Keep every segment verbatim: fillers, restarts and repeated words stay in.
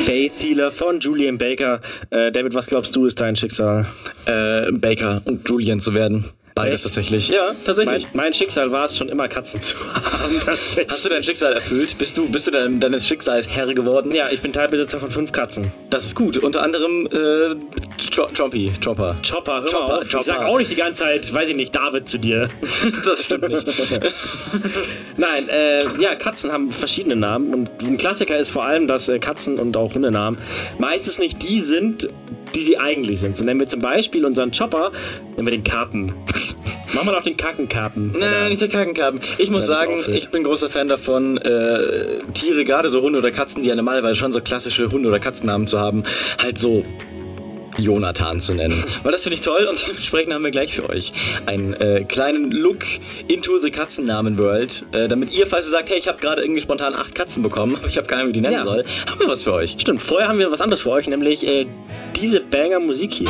Faith Healer von Julien Baker. Äh, David, was glaubst du, ist dein Schicksal? Äh, Baker und Julian zu werden. Beides tatsächlich. Ja, tatsächlich. Mein, mein Schicksal war es schon immer, Katzen zu haben. Tatsächlich. Hast du dein Schicksal erfüllt? Bist du, bist du dein, deines Schicksals Herr geworden? Ja, ich bin Teilbesitzer von fünf Katzen. Das ist gut. Unter anderem äh, Chompy, Chopper. Chopper, hör Chopper, mal auf. Chopper. Ich sag auch nicht die ganze Zeit, weiß ich nicht, David zu dir. Das stimmt nicht. Nein, äh, ja, Katzen haben verschiedene Namen und ein Klassiker ist vor allem, dass äh, Katzen und auch Hundenamen meistens nicht die sind, die sie eigentlich sind. So nennen wir zum Beispiel unseren Chopper, nennen wir den Karpen. Machen wir doch den Kackenkarpen. Nein, nicht der Kackenkarpen. Ich muss sagen, ich bin großer Fan davon, äh, Tiere, gerade so Hunde oder Katzen, die ja normalerweise schon so klassische Hunde- oder Katzennamen zu haben, halt so Jonathan zu nennen. Weil das finde ich toll und dementsprechend haben wir gleich für euch einen äh, kleinen Look into the Katzennamen-World, äh, damit ihr, falls ihr sagt, hey, ich habe gerade irgendwie spontan acht Katzen bekommen, aber ich habe keine Ahnung, wie die nennen Ja. soll, haben wir was für euch. Stimmt, vorher haben wir was anderes für euch, nämlich äh, diese Banger-Musik hier.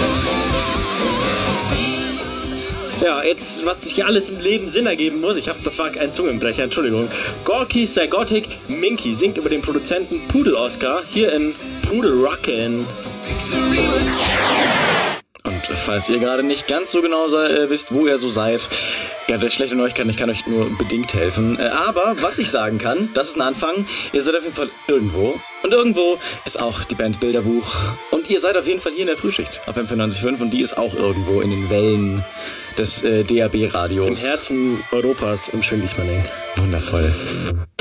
Ja, jetzt, was hier alles im Leben Sinn ergeben muss, ich hab, das war ein Zungenbrecher, Entschuldigung. Gorky Sagotic Minky singt über den Produzenten Pudel Oscar hier in Pudel Rockin'. Und falls ihr gerade nicht ganz so genau äh, wisst, wo ihr so seid, ja, das ist schlechte Neuigkeiten, ich kann euch nur bedingt helfen. Äh, aber was ich sagen kann, das ist ein Anfang, ihr seid auf jeden Fall irgendwo. Und irgendwo ist auch die Band Bilderbuch. Und ihr seid auf jeden Fall hier in der Frühschicht auf M vierundneunzig Komma fünf und die ist auch irgendwo in den Wellen des äh, D A B-Radios. Im Herzen Europas im schönen Ismaning. Wundervoll.